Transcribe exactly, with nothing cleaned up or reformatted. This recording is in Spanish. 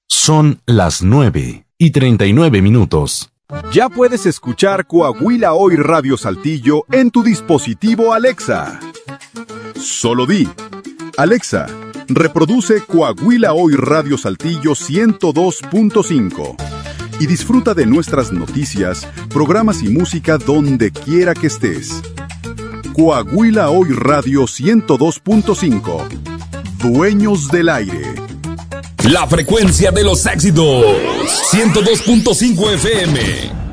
Son las nueve y treinta y nueve minutos. Ya puedes escuchar Coahuila Hoy Radio Saltillo en tu dispositivo Alexa. Solo di: Alexa, reproduce Coahuila Hoy Radio Saltillo ciento dos punto cinco y disfruta de nuestras noticias, programas y música donde quiera que estés. Coahuila Hoy Radio ciento dos punto cinco. Dueños del aire. La frecuencia de los éxitos. ciento dos punto cinco F M.